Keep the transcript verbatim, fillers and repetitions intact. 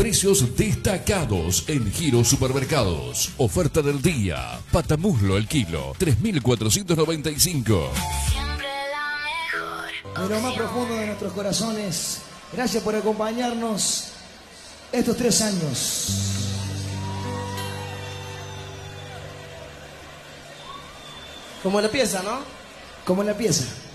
Precios destacados en Giro Supermercados. Oferta del día. Patamuslo el kilo, tres mil cuatrocientos noventa y cinco. De lo más profundo de nuestros corazones, gracias por acompañarnos estos tres años. Como la pieza, ¿no? Como la pieza.